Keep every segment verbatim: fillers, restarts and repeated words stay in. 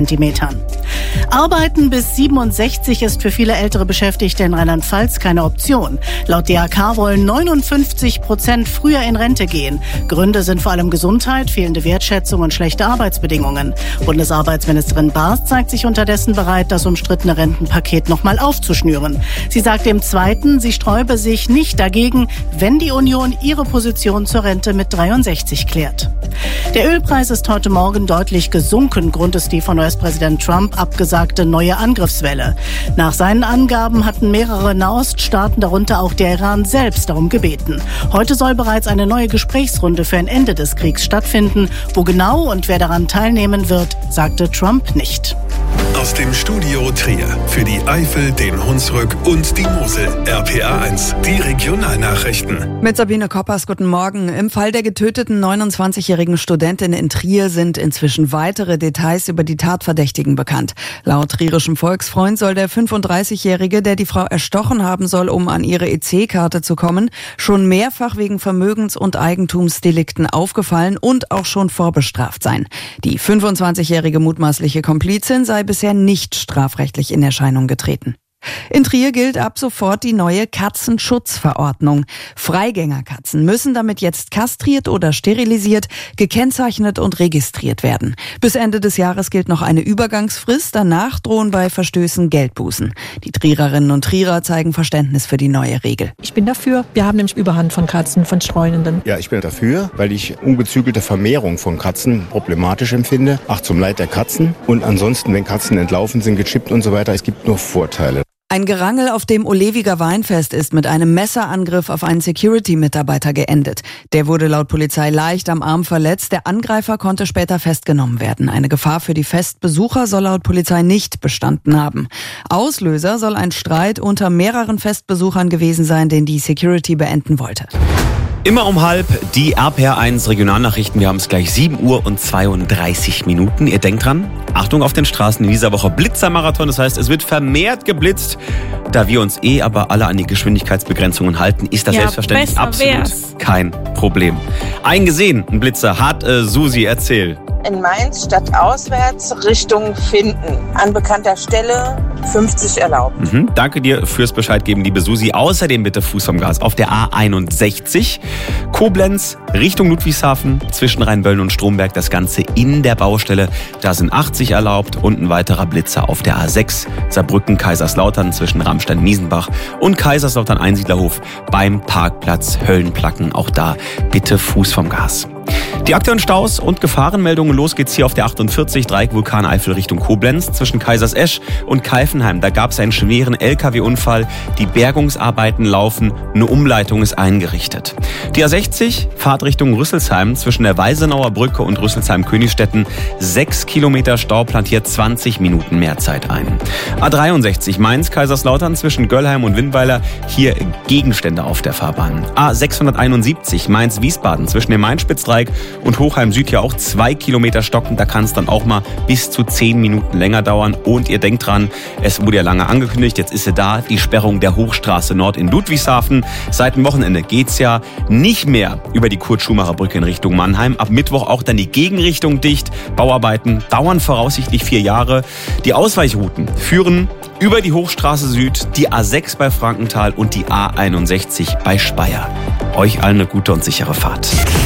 Zentimetern. Arbeiten bis siebenundsechzig ist für viele ältere Beschäftigte in Rheinland-Pfalz keine Option. Laut D A K wollen neunundfünfzig Prozent früher in Rente gehen. Gründe sind vor allem Gesundheit, fehlende Wertschätzung und schlechte Arbeitsbedingungen. Bundesarbeitsministerin Barth zeigt sich unterdessen bereit, das umstrittene Rentenpaket nochmal aufzuschnüren. Sie sagt im Zweiten, sie sträube sich nicht dagegen, wenn die Union ihre Position zur Rente mit dreiundsechzig klärt. Der Ölpreis ist heute Morgen deutlich gesunken. Grund ist die von U S-Präsident Trump abgesagte neue Angriffswelle. Nach seinen Angaben hatten mehrere Nahoststaaten, darunter auch der Iran selbst, darum gebeten. Heute soll bereits eine neue Gesprächsrunde für ein Ende des Kriegs stattfinden. Wo genau und wer daran teilnehmen wird, sagte Trump nicht. Aus dem Studio Trier für die Eifel, den Hunsrück und die Mosel. R P A eins, die Regionalnachrichten. Mit Sabine Koppers, guten Morgen. Im Fall der getöteten neunundzwanzigjährigen Studentin in Trier sind inzwischen weitere Details über die Tatverdächtigen bekannt. Laut Trierischem Volksfreund soll der fünfunddreißigjährige, der die Frau erstochen haben soll, um an ihre E C-Karte zu kommen, schon mehrfach wegen Vermögens- und Eigentumsdelikten aufgefallen und auch schon vorbestraft sein. Die fünfundzwanzigjährige mutmaßliche Komplizin sei bisher nicht strafrechtlich in Erscheinung getreten. In Trier gilt ab sofort die neue Katzenschutzverordnung. Freigängerkatzen müssen damit jetzt kastriert oder sterilisiert, gekennzeichnet und registriert werden. Bis Ende des Jahres gilt noch eine Übergangsfrist, danach drohen bei Verstößen Geldbußen. Die Triererinnen und Trierer zeigen Verständnis für die neue Regel. Ich bin dafür. Wir haben nämlich Überhand von Katzen, von Streunenden. Ja, ich bin dafür, weil ich ungezügelte Vermehrung von Katzen problematisch empfinde. Ach, zum Leid der Katzen. Und ansonsten, wenn Katzen entlaufen sind, gechippt und so weiter, es gibt nur Vorteile. Ein Gerangel auf dem Olewiger Weinfest ist mit einem Messerangriff auf einen Security-Mitarbeiter geendet. Der wurde laut Polizei leicht am Arm verletzt. Der Angreifer konnte später festgenommen werden. Eine Gefahr für die Festbesucher soll laut Polizei nicht bestanden haben. Auslöser soll ein Streit unter mehreren Festbesuchern gewesen sein, den die Security beenden wollte. Immer um halb die R P A eins Regionalnachrichten. Wir haben es gleich sieben Uhr und zweiunddreißig Minuten. Ihr denkt dran, Achtung auf den Straßen in dieser Woche Blitzermarathon. Das heißt, es wird vermehrt geblitzt. Da wir uns eh aber alle an die Geschwindigkeitsbegrenzungen halten, ist das ja, selbstverständlich absolut wär's. Kein Problem. Eingesehen, ein Blitzer hat äh, Susi, erzähl. In Mainz stadtauswärts Richtung Finden. An bekannter Stelle fünfzig erlaubt. Mhm, danke dir fürs Bescheidgeben, liebe Susi. Außerdem bitte Fuß vom Gas auf der A einundsechzig. Koblenz Richtung Ludwigshafen zwischen Rheinböllen und Stromberg. Das Ganze in der Baustelle. Da sind achtzig erlaubt und ein weiterer Blitzer auf der A sechs. Saarbrücken, Kaiserslautern zwischen Ramstein-Miesenbach und Kaiserslautern-Einsiedlerhof beim Parkplatz Höllenplacken. Auch da bitte Fuß vom Gas. Die aktuellen Staus und Gefahrenmeldungen. Los geht's hier auf der achtundvierzig, Dreieck Vulkaneifel Richtung Koblenz. Zwischen Kaisersesch und Keifenheim, da gab es einen schweren L K W-Unfall. Die Bergungsarbeiten laufen, eine Umleitung ist eingerichtet. Die A sechzig, Fahrt Richtung Rüsselsheim. Zwischen der Weisenauer Brücke und Rüsselsheim-Königstetten. Sechs Kilometer Stau, plant hier zwanzig Minuten mehr Zeit ein. A dreiundsechzig, Mainz-Kaiserslautern zwischen Göllheim und Windweiler. Hier Gegenstände auf der Fahrbahn. A sechshunderteinundsiebzig, Mainz-Wiesbaden zwischen dem Main-Spitz-Dreieck und Hochheim Süd ja auch zwei Kilometer stocken. Da kann es dann auch mal bis zu zehn Minuten länger dauern. Und ihr denkt dran, es wurde ja lange angekündigt, jetzt ist sie da, die Sperrung der Hochstraße Nord in Ludwigshafen. Seit dem Wochenende geht's ja nicht mehr über die Kurt-Schumacher-Brücke in Richtung Mannheim. Ab Mittwoch auch dann die Gegenrichtung dicht. Bauarbeiten dauern voraussichtlich vier Jahre. Die Ausweichrouten führen über die Hochstraße Süd, die A sechs bei Frankenthal und die A einundsechzig bei Speyer. Euch allen eine gute und sichere Fahrt.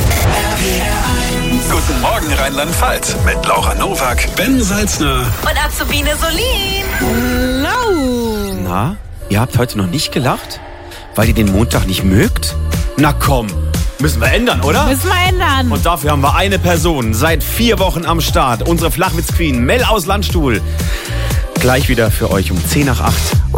Guten Morgen Rheinland-Pfalz mit Laura Nowak, Ben Salzner und Azubine Solin. Hallo. Na, ihr habt heute noch nicht gelacht? Weil ihr den Montag nicht mögt? Na komm, müssen wir ändern, oder? Müssen wir ändern. Und dafür haben wir eine Person seit vier Wochen am Start. Unsere Flachwitz-Queen Mel aus Landstuhl. Gleich wieder für euch um zehn nach acht.